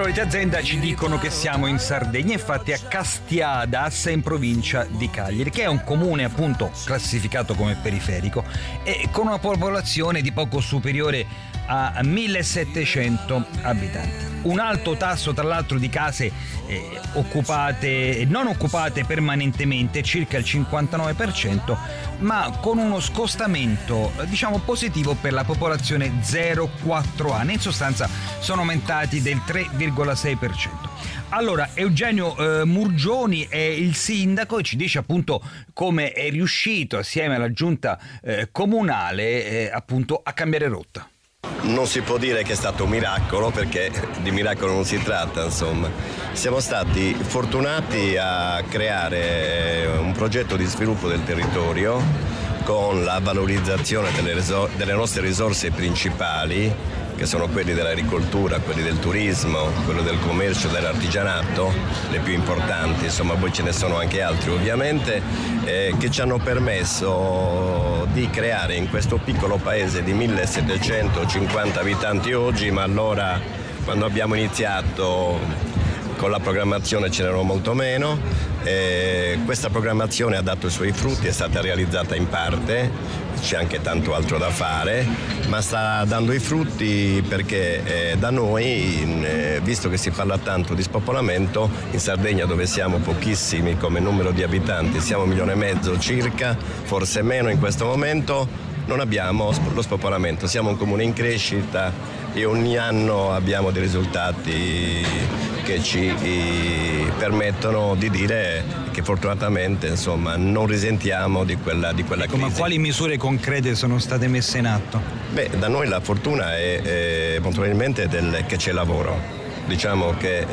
Allora, di azienda ci dicono che siamo in Sardegna, infatti a Castiadas, in provincia di Cagliari, che è un comune appunto classificato come periferico e con una popolazione di poco superiore a 1700 abitanti. Un alto tasso tra l'altro di case non occupate permanentemente, circa il 59%, ma con uno scostamento diciamo positivo per la popolazione 0-4 anni. In sostanza sono aumentati del 3,6%. Allora, Eugenio Murgioni è il sindaco e ci dice appunto come è riuscito assieme alla giunta comunale appunto a cambiare rotta. Non si può dire che è stato un miracolo, perché di miracolo non si tratta, insomma. Siamo stati fortunati a creare un progetto di sviluppo del territorio con la valorizzazione delle nostre risorse principali, che sono quelli dell'agricoltura, quelli del turismo, quello del commercio, dell'artigianato, le più importanti, insomma poi ce ne sono anche altri ovviamente, che ci hanno permesso di creare in questo piccolo paese di 1750 abitanti oggi, ma allora quando abbiamo iniziato con la programmazione ce n'erano molto meno. Questa programmazione ha dato i suoi frutti, è stata realizzata in parte, c'è anche tanto altro da fare, ma sta dando i frutti perché da noi, visto che si parla tanto di spopolamento, in Sardegna dove siamo pochissimi come numero di abitanti, siamo 1,5 milioni circa, forse meno in questo momento, non abbiamo lo spopolamento, siamo un comune in crescita e ogni anno abbiamo dei risultati che ci permettono di dire che fortunatamente insomma non risentiamo di quella crisi. Ma quali misure concrete sono state messe in atto? Beh, da noi la fortuna è molto probabilmente che c'è lavoro. Diciamo che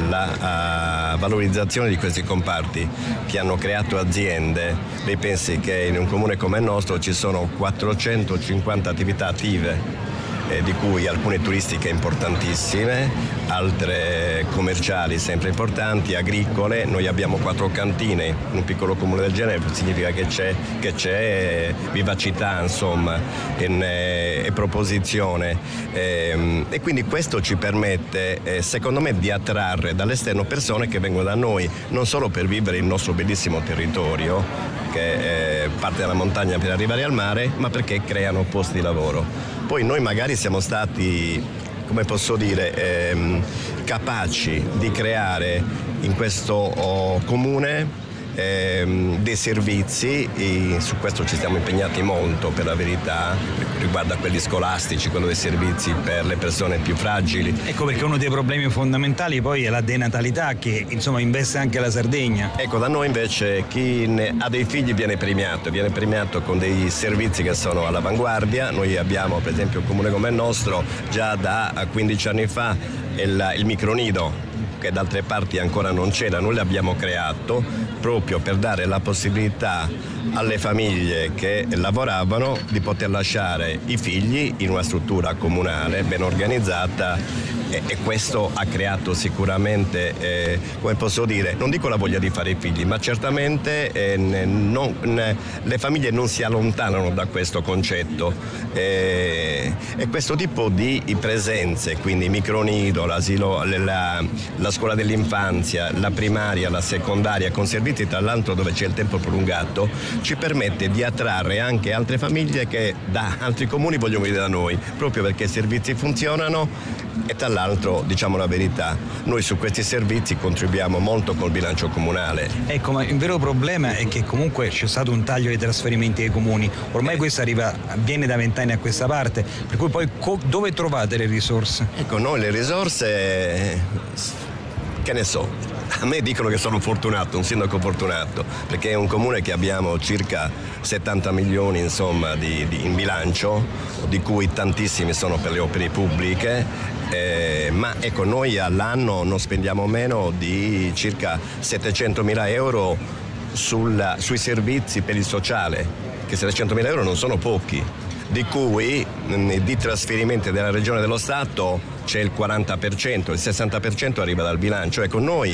la valorizzazione di questi comparti che hanno creato aziende, lei pensi che in un comune come il nostro ci sono 450 attività attive, di cui alcune turistiche importantissime, altre commerciali sempre importanti, agricole. Noi abbiamo 4 cantine in un piccolo comune del genere, significa che c'è vivacità insomma e proposizione e quindi questo ci permette secondo me di attrarre dall'esterno persone che vengono da noi non solo per vivere il nostro bellissimo territorio che parte dalla montagna per arrivare al mare, ma perché creano posti di lavoro. Poi noi magari siamo stati, come posso dire, capaci di creare in questo comune dei servizi, e su questo ci stiamo impegnati molto per la verità, riguarda quelli scolastici, quello dei servizi per le persone più fragili. Ecco perché uno dei problemi fondamentali poi è la denatalità che insomma investe anche la Sardegna. Ecco, da noi invece chi ha dei figli viene premiato con dei servizi che sono all'avanguardia. Noi abbiamo per esempio un comune come il nostro già da 15 anni fa il micronido, che da altre parti ancora non c'era, noi l'abbiamo creato proprio per dare la possibilità alle famiglie che lavoravano di poter lasciare i figli in una struttura comunale ben organizzata e questo ha creato sicuramente, come posso dire, non dico la voglia di fare i figli, ma certamente le famiglie non si allontanano da questo concetto e questo tipo di presenze, quindi micronido, l'asilo, la scuola dell'infanzia, la primaria, la secondaria, con servizi tra l'altro dove c'è il tempo prolungato, ci permette di attrarre anche altre famiglie che da altri comuni vogliono venire da noi, proprio perché i servizi funzionano e tra l'altro, diciamo la verità, noi su questi servizi contribuiamo molto col bilancio comunale. Ecco, ma il vero problema è che comunque c'è stato un taglio dei trasferimenti ai comuni, ormai questo avviene da 20 anni a questa parte, per cui poi dove trovate le risorse? Ecco, noi le risorse, che ne so, a me dicono che sono fortunato, un sindaco fortunato, perché è un comune che abbiamo circa 70 milioni insomma in bilancio, di cui tantissimi sono per le opere pubbliche, ma ecco, noi all'anno non spendiamo meno di circa 700.000 euro sui servizi per il sociale, che 700.000 euro non sono pochi, di cui di trasferimenti della Regione e dello Stato c'è il 40%, il 60% arriva dal bilancio. Ecco, noi